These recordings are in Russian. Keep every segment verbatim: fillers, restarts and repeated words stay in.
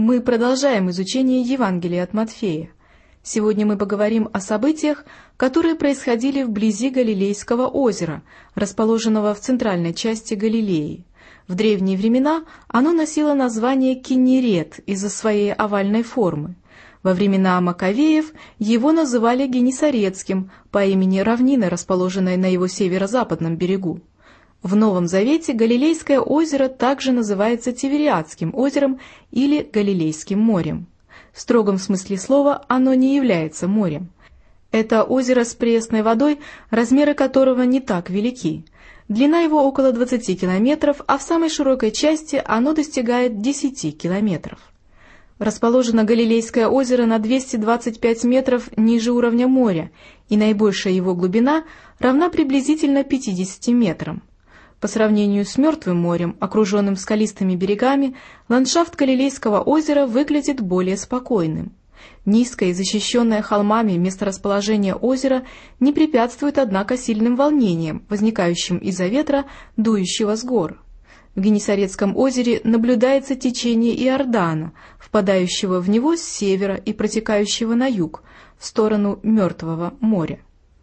Мы продолжаем изучение Евангелия от Матфея. Сегодня мы поговорим о событиях, которые происходили вблизи Галилейского озера, расположенного в центральной части Галилеи. В древние времена оно носило название Киннерет из-за своей овальной формы. Во времена Маковеев его называли Генесарецким по имени равнины, расположенной на его северо-западном берегу. В Новом Завете Галилейское озеро также называется Тивериадским озером или Галилейским морем. В строгом смысле слова оно не является морем. Это озеро с пресной водой, размеры которого не так велики. Длина его около двадцати километров, а в самой широкой части оно достигает десяти километров. Расположено Галилейское озеро на двести двадцать пять метров ниже уровня моря, и наибольшая его глубина равна приблизительно пятидесяти метрам. По сравнению с Мертвым морем, окруженным скалистыми берегами, ландшафт Галилейского озера выглядит более спокойным. Низкое и защищенное холмами месторасположение озера не препятствует, однако, сильным волнениям, возникающим из-за ветра, дующего с гор. В Генесарецком озере наблюдается течение Иордана, впадающего в него с севера и протекающего на юг, в сторону Мертвого моря.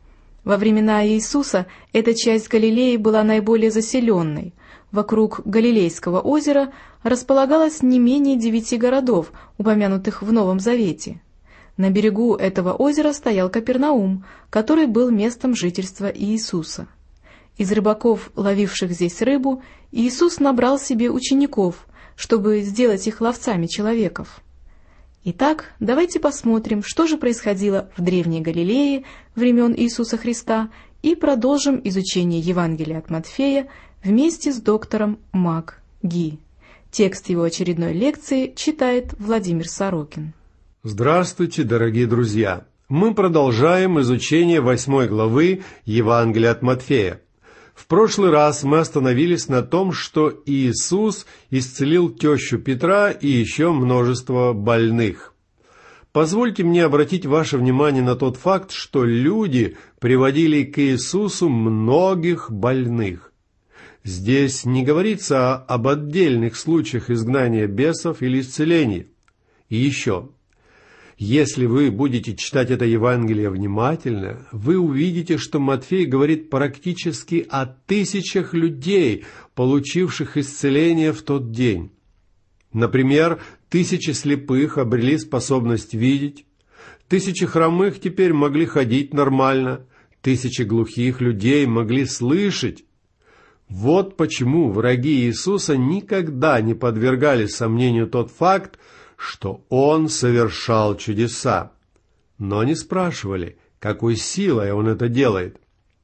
Во времена Иисуса эта часть Галилеи была наиболее заселенной. Вокруг Галилейского озера располагалось не менее девяти городов, упомянутых в Новом Завете. На берегу этого озера стоял Капернаум, который был местом жительства Иисуса. Из рыбаков, ловивших здесь рыбу, Иисус набрал себе учеников, чтобы сделать их ловцами человеков. Итак, давайте посмотрим, что же происходило в Древней Галилее времен Иисуса Христа, и продолжим изучение Евангелия от Матфея вместе с доктором Мак Ги. Текст его очередной лекции читает Владимир Сорокин. Здравствуйте, дорогие друзья! Мы продолжаем изучение восьмой главы Евангелия от Матфея. В прошлый раз мы остановились на том, что Иисус исцелил тещу Петра и еще множество больных. Позвольте мне обратить ваше внимание на тот факт, что люди приводили к Иисусу многих больных. Здесь не говорится об отдельных случаях изгнания бесов или исцелений. И еще. Если вы будете читать это Евангелие внимательно, вы увидите, что Матфей говорит практически о тысячах людей, получивших исцеление в тот день. Например, тысячи слепых обрели способность видеть, тысячи хромых теперь могли ходить нормально, тысячи глухих людей могли слышать. Вот почему враги Иисуса никогда не подвергали сомнению тот факт, что Он совершал чудеса, но не спрашивали, какой силой Он это делает.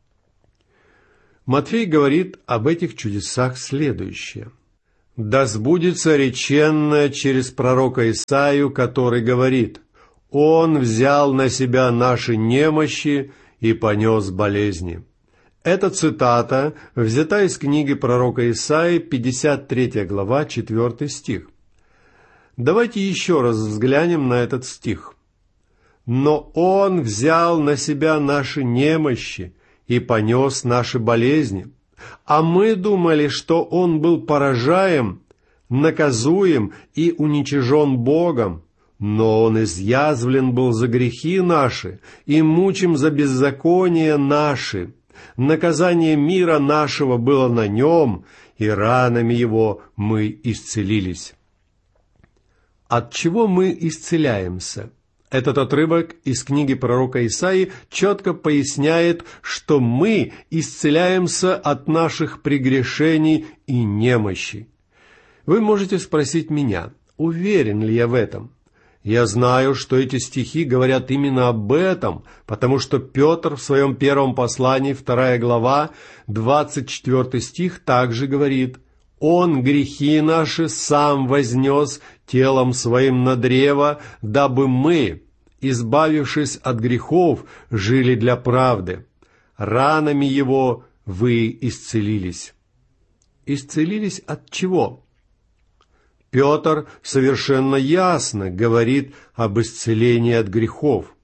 Матфей говорит об этих чудесах следующее. «Да сбудется реченное через пророка Исаию, который говорит: Он взял на себя наши немощи и понес болезни». Эта цитата взята из книги пророка Исаии, пятьдесят третья глава, четвёртый стих. Давайте еще раз взглянем на этот стих. «Но Он взял на себя наши немощи и понес наши болезни, а мы думали, что Он был поражаем, наказуем и уничижен Богом, но Он изъязвлен был за грехи наши и мучим за беззакония наши. Наказание мира нашего было на Нем, и ранами Его мы исцелились». От чего мы исцеляемся? Этот отрывок из книги пророка Исаии четко поясняет, что мы исцеляемся от наших прегрешений и немощи. Вы можете спросить меня, уверен ли я в этом? Я знаю, что эти стихи говорят именно об этом, потому что Петр в своем первом послании, вторая глава, двадцать четвёртый стих, также говорит: «Он грехи наши сам вознес телом своим на древо, дабы мы, избавившись от грехов, жили для правды. Ранами Его вы исцелились». Исцелились от чего? Петр совершенно ясно говорит об исцелении от грехов.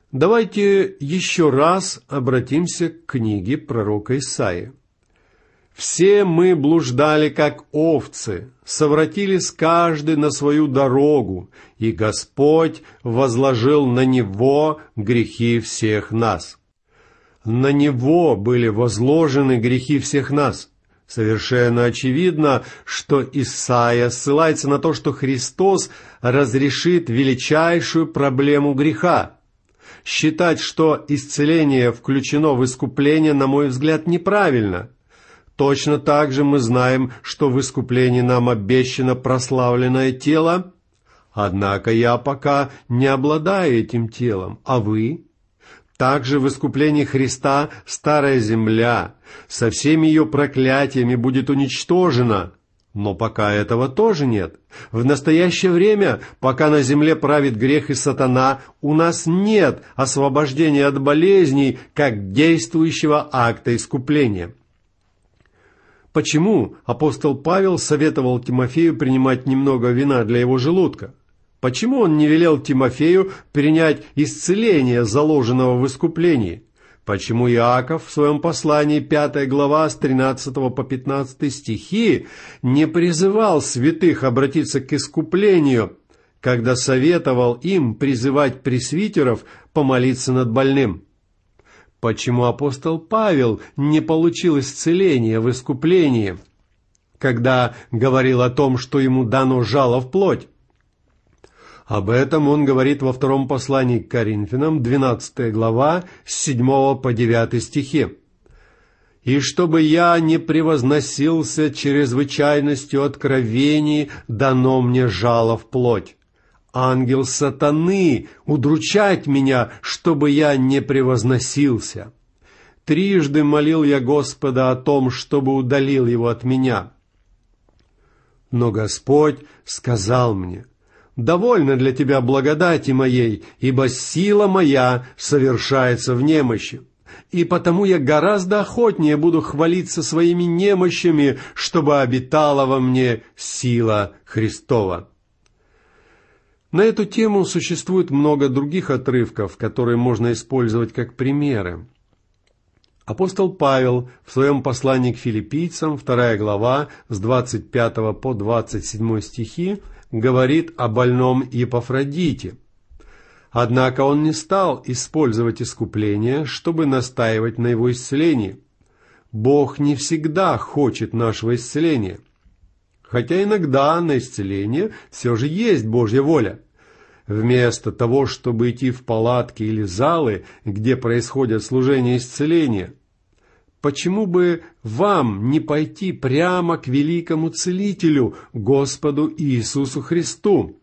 Давайте еще раз обратимся к книге пророка Исаии. Все мы блуждали, как овцы, совратились каждый на свою дорогу, и Господь возложил на Него грехи всех нас». На Него были возложены грехи всех нас. Совершенно очевидно, что Исаия ссылается на то, что Христос разрешит величайшую проблему греха. Считать, что исцеление включено в искупление, на мой взгляд, неправильно. Точно так же мы знаем, что в искуплении нам обещано прославленное тело, однако я пока не обладаю этим телом, а вы? Также в искуплении Христа старая земля со всеми ее проклятиями будет уничтожена, но пока этого тоже нет. В настоящее время, пока на земле правит грех и сатана, у нас нет освобождения от болезней как действующего акта искупления. Почему апостол Павел советовал Тимофею принимать немного вина для его желудка? Почему он не велел Тимофею принять исцеление, заложенного в искуплении? Почему Иаков в своем послании, пятая глава, с тринадцатого по пятнадцатый стихи, не призывал святых обратиться к искуплению, когда советовал им призывать пресвитеров помолиться над больным? Почему апостол Павел не получил исцеления в искуплении, когда говорил о том, что ему дано жало в плоть? Об этом он говорит во втором послании к Коринфянам, двенадцатая глава, с седьмого по девятый стихи. «И чтобы я не превозносился чрезвычайностью откровений, дано мне жало в плоть. Ангел сатаны удручать меня, чтобы я не превозносился. Трижды молил я Господа о том, чтобы удалил его от меня. Но Господь сказал мне: довольно для тебя благодати моей, ибо сила моя совершается в немощи. И потому я гораздо охотнее буду хвалиться своими немощами, чтобы обитала во мне сила Христова». На эту тему существует много других отрывков, которые можно использовать как примеры. Апостол Павел в своем послании к филиппийцам, вторая глава, с двадцать пятого по двадцать седьмой стихи, говорит о больном Епафродите. Однако он не стал использовать искупление, чтобы настаивать на его исцелении. Бог не всегда хочет нашего исцеления. Хотя иногда на исцеление все же есть Божья воля. Вместо того, чтобы идти в палатки или залы, где происходят служения исцеления, почему бы вам не пойти прямо к великому Целителю, Господу Иисусу Христу?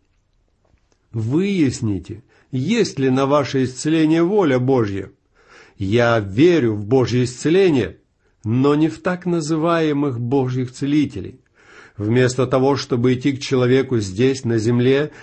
Выясните, есть ли на ваше исцеление воля Божья. Я верю в Божье исцеление, но не в так называемых Божьих целителей. Вместо того, чтобы идти к человеку здесь, на земле,